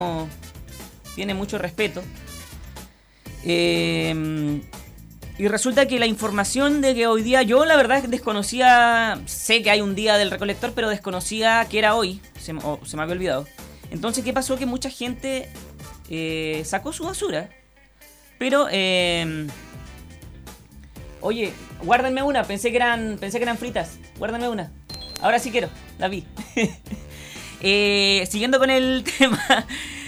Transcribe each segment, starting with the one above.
tiene mucho respeto. Y resulta que la información de que hoy día, yo la verdad desconocía, sé que hay un día del recolector, pero desconocía que era hoy, se me había olvidado. Entonces, ¿qué pasó? Que mucha gente sacó su basura, pero oye, guárdenme una, pensé que eran fritas, guárdenme una. Ahora sí quiero, la vi. Siguiendo con el tema,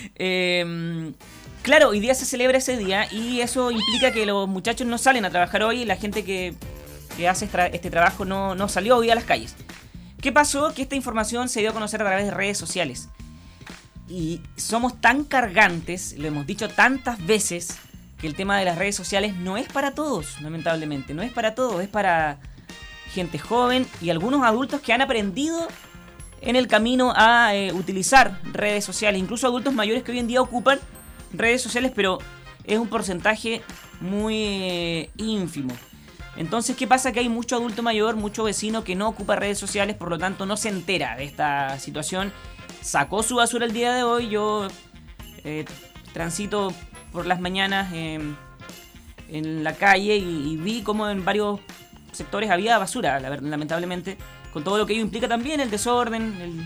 claro, hoy día se celebra ese día y eso implica que los muchachos no salen a trabajar hoy y la gente que hace este trabajo no salió hoy a las calles. ¿Qué pasó? Que esta información se dio a conocer a través de redes sociales. Y somos tan cargantes, lo hemos dicho tantas veces, que el tema de las redes sociales no es para todos, lamentablemente. No es para todos, es para gente joven y algunos adultos que han aprendido en el camino a utilizar redes sociales. Incluso adultos mayores que hoy en día ocupan redes sociales, pero es un porcentaje muy ínfimo. Entonces, ¿qué pasa? Que hay mucho adulto mayor, mucho vecino que no ocupa redes sociales, por lo tanto no se entera de esta situación. Sacó su basura el día de hoy. Yo transito por las mañanas en la calle y vi como en varios sectores había basura, lamentablemente, con todo lo que ello implica también, el desorden,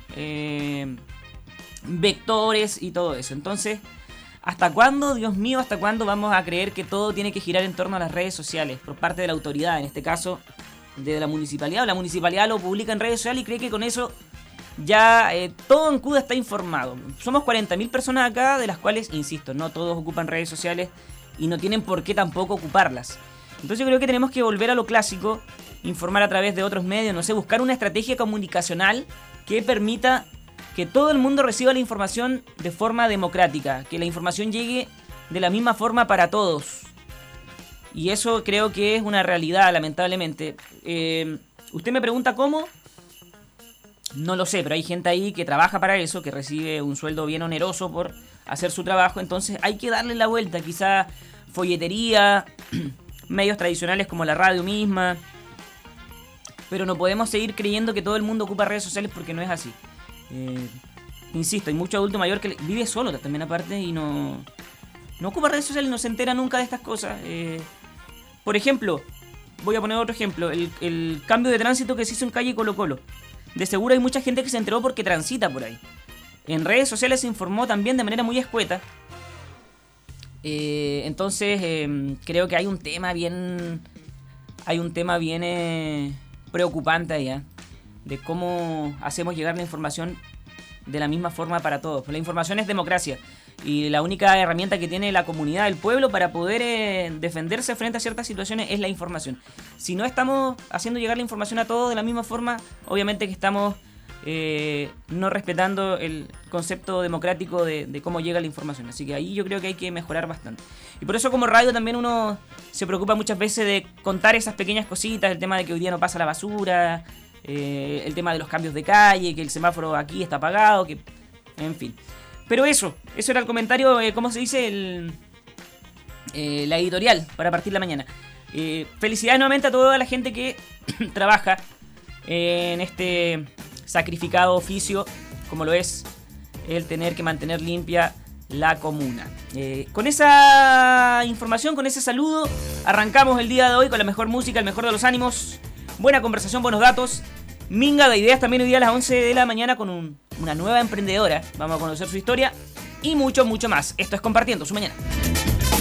vectores y todo eso. Entonces, ¿hasta cuándo, Dios mío, hasta cuándo vamos a creer que todo tiene que girar en torno a las redes sociales por parte de la autoridad, en este caso de la municipalidad? La municipalidad lo publica en redes sociales y cree que con eso ya todo en Cuda está informado. Somos 40.000 personas acá, de las cuales, insisto, no todos ocupan redes sociales y no tienen por qué tampoco ocuparlas. Entonces yo creo que tenemos que volver a lo clásico, informar a través de otros medios, no sé, buscar una estrategia comunicacional que permita que todo el mundo reciba la información de forma democrática, que la información llegue de la misma forma para todos. Y eso creo que es una realidad, lamentablemente. Usted me pregunta cómo. No lo sé, pero hay gente ahí que trabaja para eso, que recibe un sueldo bien oneroso por hacer su trabajo. Entonces hay que darle la vuelta, quizá folletería, medios tradicionales como la radio misma. Pero no podemos seguir creyendo que todo el mundo ocupa redes sociales porque no es así. Insisto, hay mucho adulto mayor que vive solo también aparte y no ocupa redes sociales, no se entera nunca de estas cosas. Por ejemplo, voy a poner otro ejemplo, el cambio de tránsito que se hizo en calle Colo-Colo. De seguro hay mucha gente que se enteró porque transita por ahí. En redes sociales se informó también de manera muy escueta. Entonces creo que hay un tema bien preocupante allá de cómo hacemos llegar la información de la misma forma para todos. La información es democracia y la única herramienta que tiene la comunidad, el pueblo, para poder defenderse frente a ciertas situaciones es la información. Si no estamos haciendo llegar la información a todos de la misma forma, obviamente que estamos no respetando el concepto democrático de cómo llega la información. Así que ahí yo creo que hay que mejorar bastante. Y por eso como radio también uno se preocupa muchas veces de contar esas pequeñas cositas, el tema de que hoy día no pasa la basura, el tema de los cambios de calle, que el semáforo aquí está apagado, que en fin. Pero eso era el comentario, ¿cómo se dice? La editorial para partir la mañana. Felicidades nuevamente a toda la gente que trabaja en este sacrificado oficio, como lo es el tener que mantener limpia la comuna. Con esa información, con ese saludo, arrancamos el día de hoy con la mejor música, el mejor de los ánimos, buena conversación, buenos datos, minga de ideas también hoy día a las 11 de la mañana con una nueva emprendedora. Vamos a conocer su historia y mucho, mucho más. Esto es Compartiendo su Mañana.